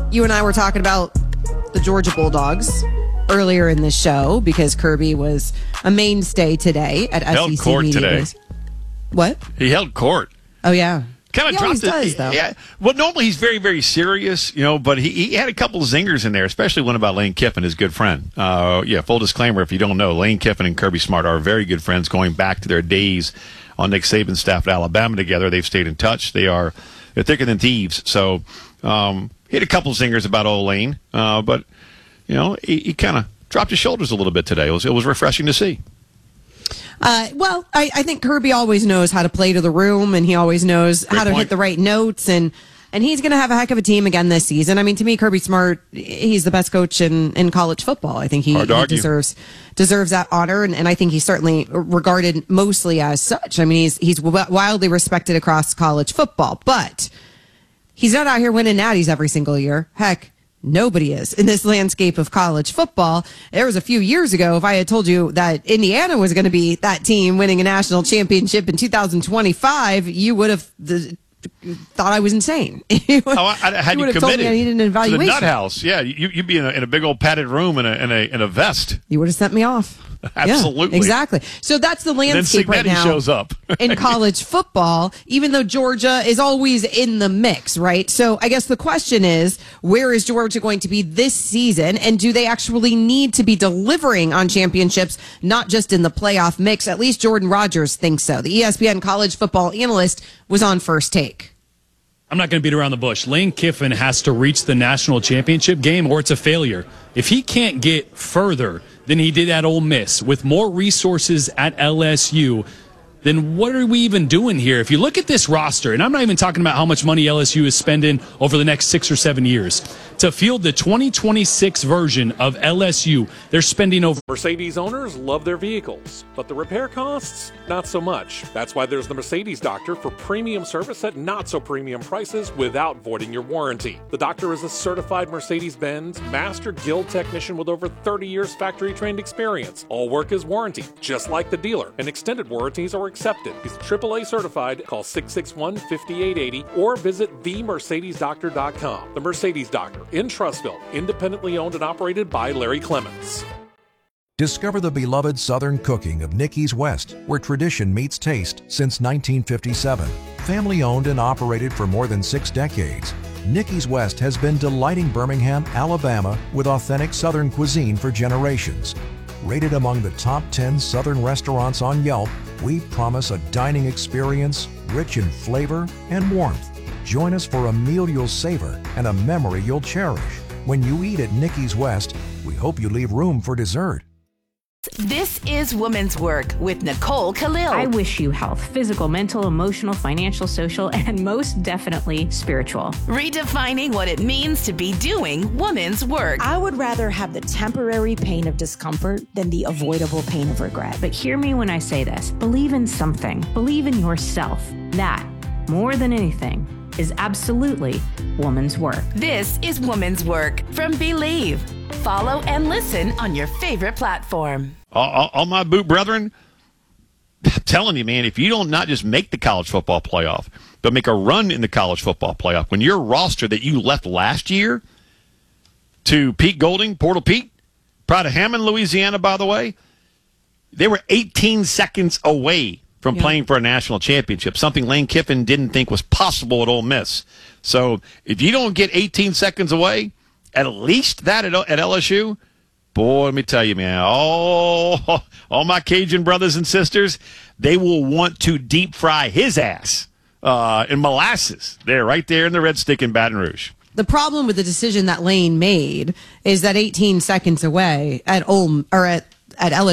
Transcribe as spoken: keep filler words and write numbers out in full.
you and I were talking about the Georgia Bulldogs earlier in this show because Kirby was a mainstay today at held S E C court Media today. Days. What? He held court. Oh, yeah. Kind He of always dropped it. does, though. Yeah. Well, normally he's very, very serious, you know, but he, he had a couple of zingers in there, especially one about Lane Kiffin, his good friend. Uh, yeah, full disclaimer, if you don't know, Lane Kiffin and Kirby Smart are very good friends going back to their days on Nick Saban's staff at Alabama together. They've stayed in touch. They are they're thicker than thieves. So um, he had a couple of zingers about old Lane, uh, but, you know, he, he kind of dropped his shoulders a little bit today. It was, it was refreshing to see. Uh, well, I, I think Kirby always knows how to play to the room, and he always knows Great how to point. hit the right notes, and and he's going to have a heck of a team again this season. I mean, to me, Kirby Smart, he's the best coach in, in college football. I think he, Hard to he argue. deserves deserves that honor, and, and I think he's certainly regarded mostly as such. I mean, he's he's wildly respected across college football, but he's not out here winning natties every single year. Heck, nobody is in this landscape of college football. There was a few years ago, if I had told you that Indiana was going to be that team winning a national championship in two thousand twenty-five, you would have th- thought I was insane. you would, Oh, I, I had you you, would have told committed me I needed an to the evaluation. nut house. Yeah, you, you'd be in a, in a big old padded room in a, in a, in a vest. You would have sent me off. Absolutely. Yeah, exactly. So that's the And then landscape right Signetti now shows up. in college football, even though Georgia is always in the mix, right? So I guess the question is, where is Georgia going to be this season? And do they actually need to be delivering on championships, not just in the playoff mix? At least Jordan Rogers thinks so. The E S P N college football analyst was on First Take. I'm not going to beat around the bush. Lane Kiffin has to reach the national championship game or it's a failure. If he can't get further than he did at Ole Miss with more resources at L S U, then what are we even doing here? If you look at this roster, and I'm not even talking about how much money L S U is spending over the next six or seven years, to field the twenty twenty-six version of L S U, they're spending over. Mercedes owners love their vehicles, but the repair costs, not so much. That's why there's the Mercedes Doctor for premium service at not so premium prices without voiding your warranty. The Doctor is a certified Mercedes-Benz Master Guild technician with over thirty years factory-trained experience. All work is warranted, just like the dealer, and extended warranties are accepted. He's triple A certified. Call six six one, five eight eight zero or visit the mercedes doctor dot com. The Mercedes Doctor in Trussville, independently owned and operated by Larry Clements. Discover the beloved Southern cooking of Nicky's West, where tradition meets taste since nineteen fifty-seven. Family owned and operated for more than six decades, Nicky's West has been delighting Birmingham, Alabama with authentic Southern cuisine for generations. Rated among the top ten Southern restaurants on Yelp, we promise a dining experience rich in flavor and warmth. Join us for a meal you'll savor and a memory you'll cherish. When you eat at Nicky's West, we hope you leave room for dessert. This is Woman's Work with Nicole Khalil. I wish you health, physical, mental, emotional, financial, social, and most definitely spiritual. Redefining what it means to be doing woman's work. I would rather have the temporary pain of discomfort than the avoidable pain of regret. But hear me when I say this. Believe in something. Believe in yourself. That, more than anything, is absolutely woman's work. This is Woman's Work from Believe. Follow and listen on your favorite platform. All, all, all my boot brethren, I'm telling you, man, if you don't not just make the college football playoff, but make a run in the college football playoff, when your roster that you left last year to Pete Golding, Portal Pete, Pride of Hammond, Louisiana, by the way, they were eighteen seconds away from yeah. playing for a national championship, something Lane Kiffin didn't think was possible at Ole Miss. So if you don't get eighteen seconds away, at least that at, at L S U, boy, let me tell you, man, all, all my Cajun brothers and sisters, they will want to deep fry his ass uh, in molasses there, right there in the Red Stick in Baton Rouge. The problem with the decision that Lane made is that eighteen seconds away at Ole or at, at L S U,